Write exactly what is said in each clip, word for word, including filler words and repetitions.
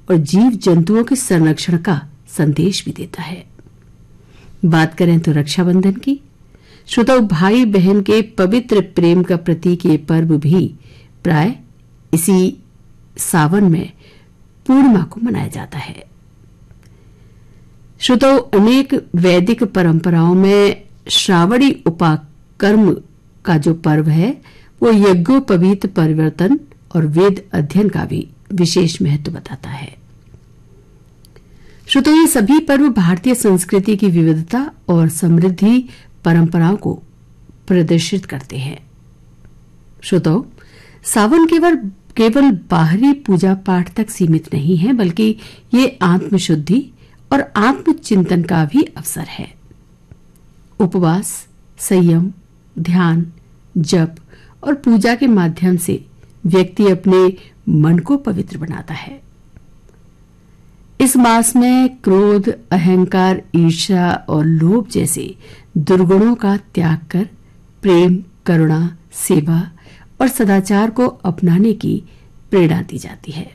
और जीव जंतुओं के संरक्षण का संदेश भी देता है। बात करें तो रक्षाबंधन की, श्रोताओं, भाई बहन के पवित्र प्रेम का प्रतीक ये पर्व भी प्राय इसी सावन में पूर्णिमा को मनाया जाता है। श्रोताओं, अनेक वैदिक परंपराओं में श्रावणी उपाकर्म का जो पर्व है वो यज्ञोपवीत परिवर्तन और वेद अध्ययन का भी विशेष महत्व बताता है। श्रोताओं, ये सभी पर्व भारतीय संस्कृति की विविधता और समृद्धि परंपराओं को प्रदर्शित करते हैं। श्रोताओं, सावन केवल केवल बाहरी पूजा पाठ तक सीमित नहीं है, बल्कि ये आत्मशुद्धि और आत्मचिंतन का भी अवसर है। उपवास, संयम, ध्यान, जप और पूजा के माध्यम से व्यक्ति अपने मन को पवित्र बनाता है। इस मास में क्रोध, अहंकार, ईर्ष्या और लोभ जैसे दुर्गुणों का त्याग कर प्रेम, करुणा, सेवा और सदाचार को अपनाने की प्रेरणा दी जाती है।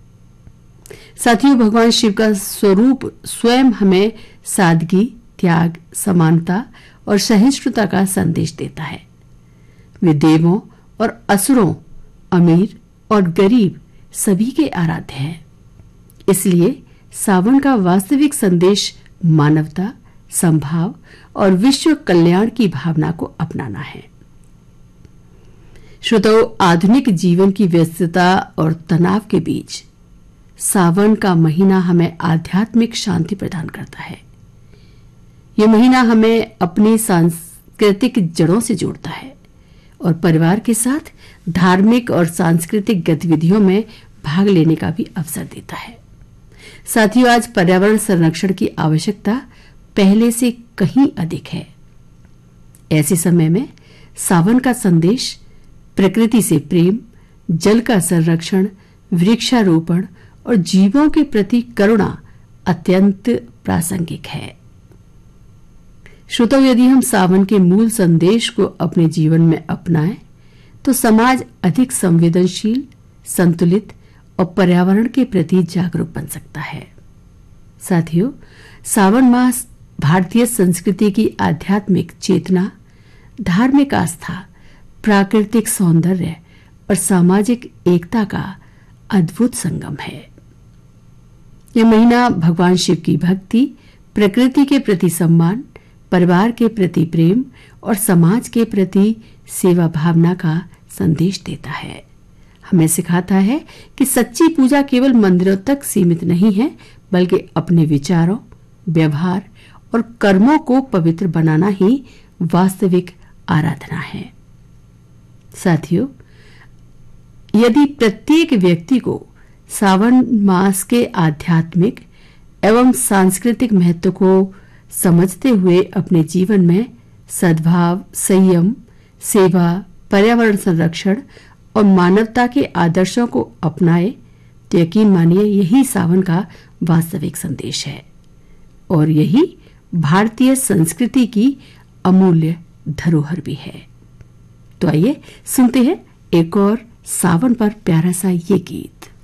साथियों, भगवान शिव का स्वरूप स्वयं हमें सादगी, त्याग, समानता और सहिष्णुता का संदेश देता है। वे देवों और असुरों, अमीर और गरीब सभी के आराध्य हैं। इसलिए सावन का वास्तविक संदेश मानवता, समभाव और विश्व कल्याण की भावना को अपनाना है। श्रोताओं, आधुनिक जीवन की व्यस्तता और तनाव के बीच सावन का महीना हमें आध्यात्मिक शांति प्रदान करता है। यह महीना हमें अपनी सांस्कृतिक जड़ों से जोड़ता है और परिवार के साथ धार्मिक और सांस्कृतिक गतिविधियों में भाग लेने का भी अवसर देता है। साथियों, आज पर्यावरण संरक्षण की आवश्यकता पहले से कहीं अधिक है। ऐसे समय में सावन का संदेश प्रकृति से प्रेम, जल का संरक्षण, वृक्षारोपण और जीवों के प्रति करुणा अत्यंत प्रासंगिक है। श्रोताओ, यदि हम सावन के मूल संदेश को अपने जीवन में अपनाएं तो समाज अधिक संवेदनशील, संतुलित और पर्यावरण के प्रति जागरूक बन सकता है। साथियों, सावन मास भारतीय संस्कृति की आध्यात्मिक चेतना, धार्मिक आस्था, प्राकृतिक सौंदर्य और सामाजिक एकता का अद्भुत संगम है। यह महीना भगवान शिव की भक्ति, प्रकृति के प्रति सम्मान, परिवार के प्रति प्रेम और समाज के प्रति सेवा भावना का संदेश देता है। हमें सिखाता है कि सच्ची पूजा केवल मंदिरों तक सीमित नहीं है, बल्कि अपने विचारों, व्यवहार और कर्मों को पवित्र बनाना ही वास्तविक आराधना है। साथियों, यदि प्रत्येक व्यक्ति को सावन मास के आध्यात्मिक एवं सांस्कृतिक महत्व को समझते हुए अपने जीवन में सद्भाव, संयम, सेवा, पर्यावरण संरक्षण और मानवता के आदर्शों को अपनाए तो यकीन मानिए यही सावन का वास्तविक संदेश है और यही भारतीय संस्कृति की अमूल्य धरोहर भी है। तो आइए सुनते हैं एक और सावन पर प्यारा सा ये गीत।